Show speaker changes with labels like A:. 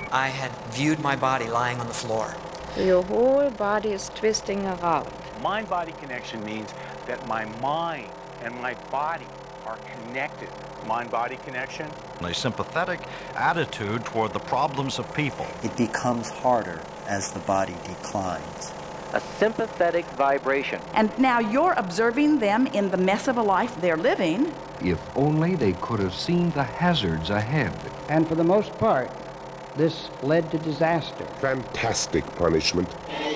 A: I had viewed my body lying on the floor.
B: Your whole body is twisting around.
C: Mind-body connection means that my mind and my body are connected. Mind-body connection.
D: A sympathetic attitude toward the problems of people.
E: It becomes harder as the body declines.
F: A sympathetic vibration.
G: And now you're observing them in the mess of a life they're living.
H: If only they could have seen the hazards ahead.
I: And for the most part, this led to disaster.
J: Fantastic punishment.